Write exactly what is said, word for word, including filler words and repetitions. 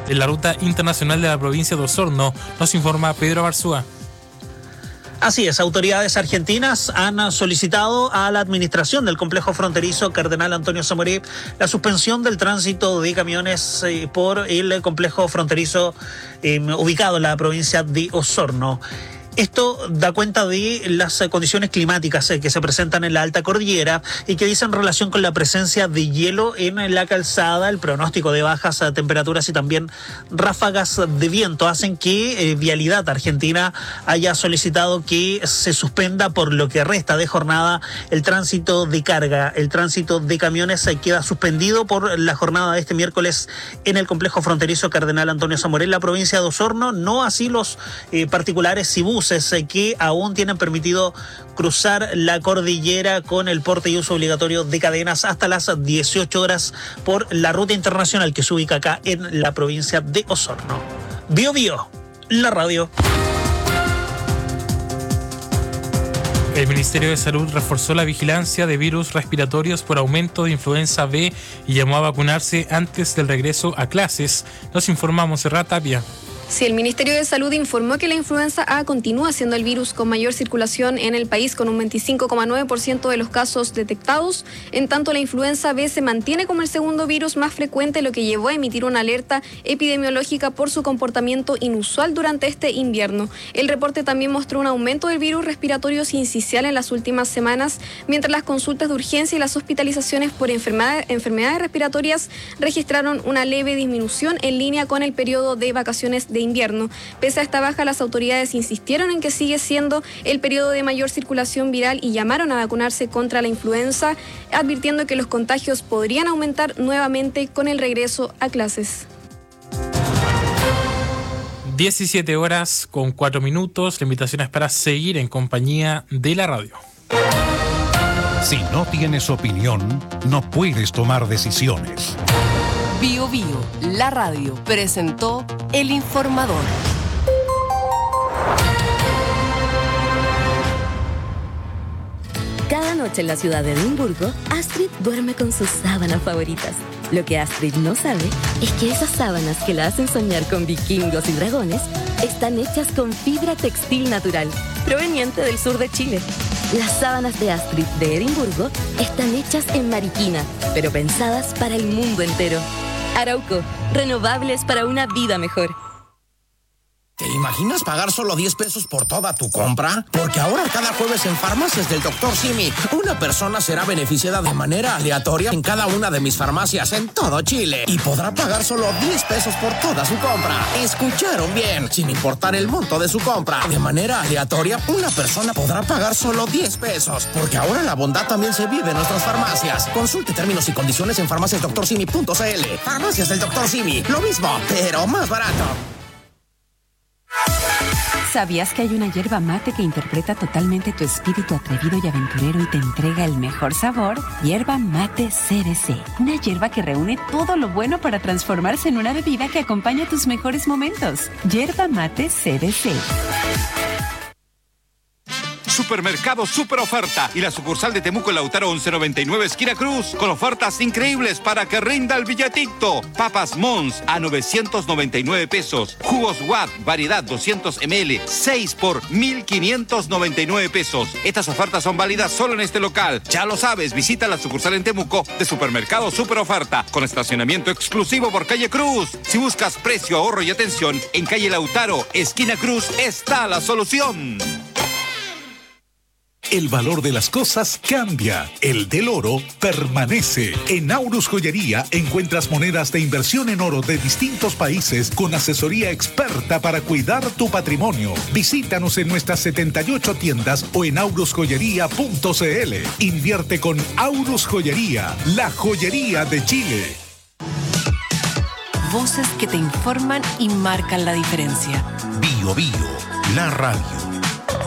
en la ruta internacional de la provincia de Osorno, nos informa Pedro Barzúa. Así es, autoridades argentinas han solicitado a la administración del complejo fronterizo Cardenal Antonio Samoret la suspensión del tránsito de camiones eh, por el complejo fronterizo eh, ubicado en la provincia de Osorno. Esto da cuenta de las condiciones climáticas que se presentan en la alta cordillera y que dicen relación con la presencia de hielo en la calzada, el pronóstico de bajas temperaturas y también ráfagas de viento hacen que eh, Vialidad Argentina haya solicitado que se suspenda por lo que resta de jornada el tránsito de carga. El tránsito de camiones se queda suspendido por la jornada de este miércoles en el complejo fronterizo Cardenal Antonio Samoret, en la provincia de Osorno, no así los eh, particulares y buses que aún tienen permitido cruzar la cordillera con el porte y uso obligatorio de cadenas hasta las dieciocho horas por la ruta internacional que se ubica acá en la provincia de Osorno. Bio Bio, la radio. El Ministerio de Salud reforzó la vigilancia de virus respiratorios por aumento de influenza B y llamó a vacunarse antes del regreso a clases. Nos informa Monserrat Tapia. Sí, el Ministerio de Salud informó que la influenza A continúa siendo el virus con mayor circulación en el país, con un veinticinco coma nueve por ciento de los casos detectados. En tanto, la influenza B se mantiene como el segundo virus más frecuente, lo que llevó a emitir una alerta epidemiológica por su comportamiento inusual durante este invierno. El reporte también mostró un aumento del virus respiratorio sincicial en las últimas semanas, mientras las consultas de urgencia y las hospitalizaciones por enfermedad, enfermedades respiratorias registraron una leve disminución en línea con el periodo de vacaciones de de invierno. Pese a esta baja, las autoridades insistieron en que sigue siendo el periodo de mayor circulación viral y llamaron a vacunarse contra la influenza, advirtiendo que los contagios podrían aumentar nuevamente con el regreso a clases. diecisiete horas con cuatro minutos. La invitación es para seguir en compañía de la radio. Si no tienes opinión, no puedes tomar decisiones. Bio Bio, la radio, presentó El Informador. Cada noche en la ciudad de Edimburgo, Astrid duerme con sus sábanas favoritas. Lo que Astrid no sabe es que esas sábanas que la hacen soñar con vikingos y dragones están hechas con fibra textil natural, proveniente del sur de Chile. Las sábanas de Astrid de Edimburgo están hechas en Mariquina, pero pensadas para el mundo entero. Arauco, renovables para una vida mejor. ¿Te imaginas pagar solo diez pesos por toda tu compra? Porque ahora cada jueves en Farmacias del doctor Simi, una persona será beneficiada de manera aleatoria en cada una de mis farmacias en todo Chile y podrá pagar solo diez pesos por toda su compra. ¿Escucharon bien? Sin importar el monto de su compra. De manera aleatoria, una persona podrá pagar solo diez pesos. Porque ahora la bondad también se vive en nuestras farmacias. Consulte términos y condiciones en farmacias doctor simi punto c l. Farmacias del doctor Simi, lo mismo, pero más barato. ¿Sabías que hay una yerba mate que interpreta totalmente tu espíritu atrevido y aventurero y te entrega el mejor sabor? Yerba Mate C B C. Una yerba que reúne todo lo bueno para transformarse en una bebida que acompaña tus mejores momentos. Yerba Mate C B C. Supermercado Super Oferta y la sucursal de Temuco Lautaro once noventa y nueve esquina Cruz, con ofertas increíbles para que rinda el billetito. Papas Mons a novecientos noventa y nueve pesos. Jugos Watt, variedad doscientos mililitros, seis por mil quinientos noventa y nueve pesos. Estas ofertas son válidas solo en este local. Ya lo sabes, visita la sucursal en Temuco de Supermercado Super Oferta, con estacionamiento exclusivo por calle Cruz. Si buscas precio, ahorro y atención, en calle Lautaro, esquina Cruz, está la solución. El valor de las cosas cambia, el del oro permanece. En Aurus Joyería encuentras monedas de inversión en oro de distintos países con asesoría experta para cuidar tu patrimonio. Visítanos en nuestras setenta y ocho tiendas o en aurus joyería punto c l. Invierte con Aurus Joyería, la joyería de Chile. Voces que te informan y marcan la diferencia. Bio Bio, la radio.